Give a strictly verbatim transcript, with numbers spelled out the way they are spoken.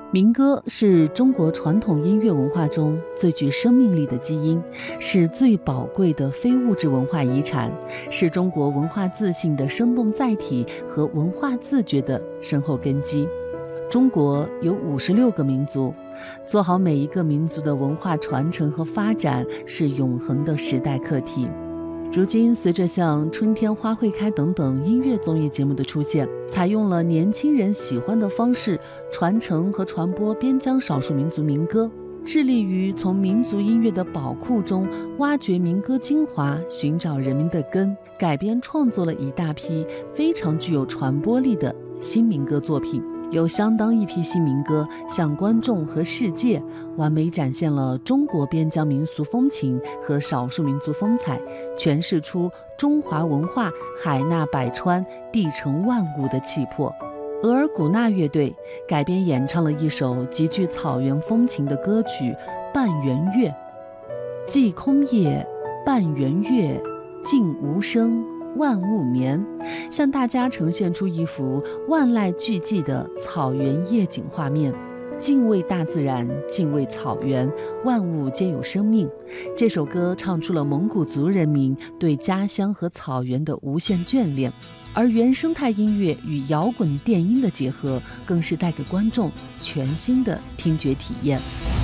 民歌是中国传统音乐文化中最具生命力的基因，是最宝贵的非物质文化遗产，是中国文化自信的生动载体和文化自觉的深厚根基。中国有五十六个民族，做好每一个民族的文化传承和发展是永恒的时代课题。如今，随着像春天花会开等等音乐综艺节目的出现，采用了年轻人喜欢的方式传承和传播边疆少数民族民歌，致力于从民族音乐的宝库中挖掘民歌精华，寻找人民的根，改编创作了一大批非常具有传播力的新民歌作品。有相当一批新民歌向观众和世界完美展现了中国边疆民俗风情和少数民族风采，诠释出中华文化海纳百川、地成万物的气魄。额尔古纳乐队改编演唱了一首极具草原风情的歌曲《半圆月》，既空夜，半圆月，静无声，万物眠，向大家呈现出一幅万籁俱寂的草原夜景画面。敬畏大自然，敬畏草原，万物皆有生命。这首歌唱出了蒙古族人民对家乡和草原的无限眷恋，而原生态音乐与摇滚电音的结合，更是带给观众全新的听觉体验。